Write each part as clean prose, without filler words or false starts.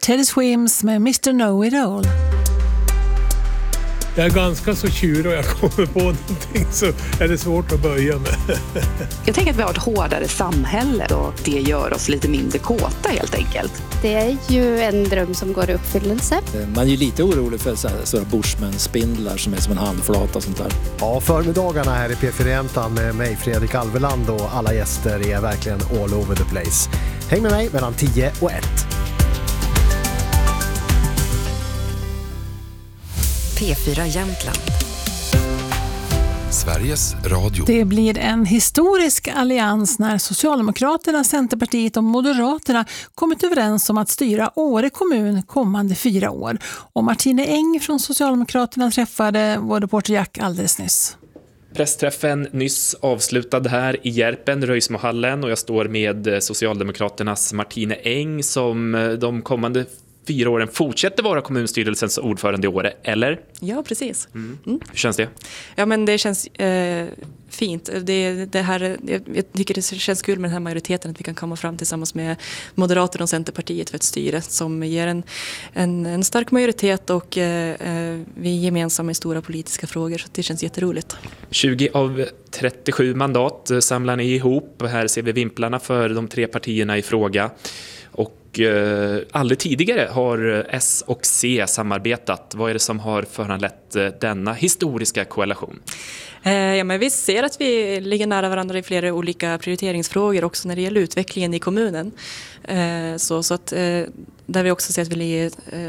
Teddy Swims med Mr. Know-It-All. Jag är ganska så tjurig och jag kommer på någonting så är det svårt att böja med. Jag tänker att vi har ett hårdare samhälle och det gör oss lite mindre kåta helt enkelt. Det är ju en dröm som går i uppfyllelse. Man är ju lite orolig för sådana Bushman-spindlar som är som en handflata och sånt där. Ja, förmiddagarna här i P4-Jämtland med mig Fredrik Alveland och alla gäster är verkligen all over the place. Häng med mig mellan 10 och 1. P4 Jämtland. Sveriges Radio. Det blir en historisk allians när Socialdemokraterna, Centerpartiet och Moderaterna kommit överens om att styra Åre kommun kommande 4 år. Och Martine Eng från Socialdemokraterna träffade vår reporter Jack alldeles nyss. Pressträffen nyss avslutad här i Järpen, Röjsmohallen, och jag står med Socialdemokraternas Martine Eng som de kommande 4 åren fortsätter vara kommunstyrelsens ordförande i Åre, eller? Ja, precis. Hur känns det? Ja, men det känns fint. Det här, jag tycker det känns kul med den här majoriteten att vi kan komma fram tillsammans med Moderaterna och Centerpartiet för ett styre som ger en stark majoritet och vi är gemensamma i stora politiska frågor. Så det känns jätteroligt. 20 av 37 mandat samlar ni ihop. Här ser vi vimplarna för de 3 partierna i fråga. Och aldrig tidigare har S och C samarbetat. Vad är det som har föranlett denna historiska koalition? Ja, men vi ser att vi ligger nära varandra i flera olika prioriteringsfrågor också när det gäller utvecklingen i kommunen. Så att där vi också ser att vi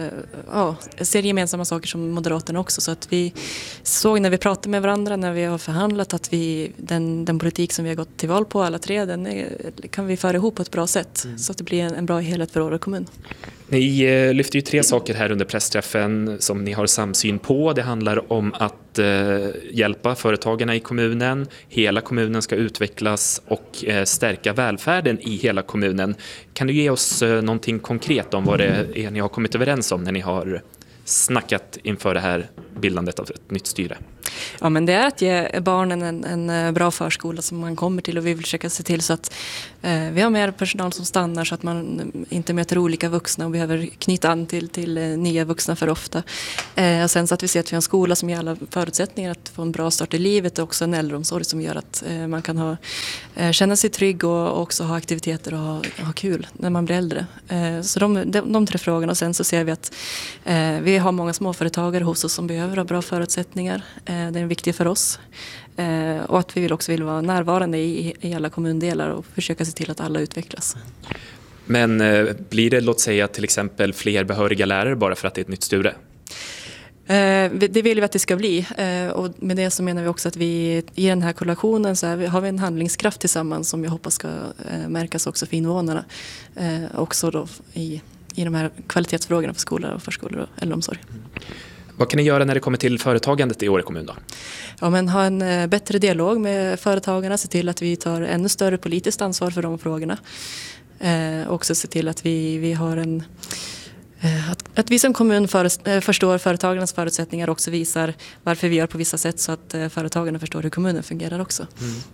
ser gemensamma saker som Moderaterna också. Så att vi såg när vi pratade med varandra, när vi har förhandlat, att den politik som vi har gått till val på alla 3, den kan vi föra ihop på ett bra sätt. Så att det blir en bra helhet för Åre kommun. Ni lyfter ju 3 saker här under pressträffen som ni har samsyn på. Det handlar om att hjälpa företagarna i kommunen. Hela kommunen ska utvecklas och stärka välfärden i hela kommunen. Kan du ge oss någonting konkret om vad det är ni har kommit överens om när ni har snackat inför det här bildandet av ett nytt styre? Ja, men det är att ge barnen en bra förskola som man kommer till, och vi vill försöka se till så att vi har mer personal som stannar så att man inte möter olika vuxna och behöver knyta an till nya vuxna för ofta. Och sen så att vi ser att vi har en skola som ger alla förutsättningar att få en bra start i livet, och också en äldreomsorg som gör att man kan känna sig trygg och också ha aktiviteter och ha kul när man blir äldre. Så de 3 frågorna, och sen så ser vi att vi har många småföretagare hos oss som behöver ha bra förutsättningar. Det är viktigt för oss. Och att vi vill vara närvarande i alla kommundelar och försöka se till att alla utvecklas. Men blir det, låt säga till exempel, fler behöriga lärare bara för att det är ett nytt styre? Det vill vi att det ska bli, och med det så menar vi också att vi i den här koalitionen så har vi en handlingskraft tillsammans som jag hoppas ska märkas också för invånarna, också då i de här kvalitetsfrågorna för skolor och förskolor och äldreomsorg. Vad kan ni göra när det kommer till företagandet i Åre kommun då? Ja, men ha en bättre dialog med företagarna, se till att vi tar ännu större politiskt ansvar för de frågorna. Också se till att vi har att vi som kommun förstår företagarnas förutsättningar och också visar varför vi gör på vissa sätt så att företagarna förstår hur kommunen fungerar också.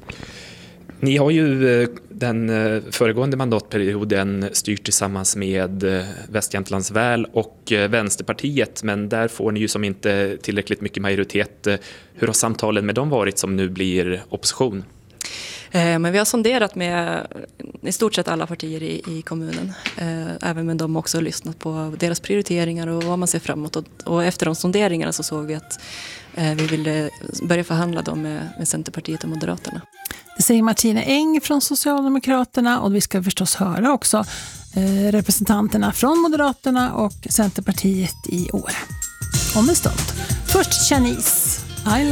Ni har ju den föregående mandatperioden styrt tillsammans med Västjämtlands väl och Vänsterpartiet, men där får ni ju som inte tillräckligt mycket majoritet. Hur har samtalen med dem varit som nu blir opposition? Men vi har sonderat med i stort sett alla partier i kommunen. Även med dem också lyssnat på deras prioriteringar och vad man ser framåt. Och efter de sonderingarna så såg vi att vi ville börja förhandla dem med Centerpartiet och Moderaterna. Det säger Martine Eng från Socialdemokraterna, och vi ska förstås höra också representanterna från Moderaterna och Centerpartiet i Åre om en stund. Först Chinese.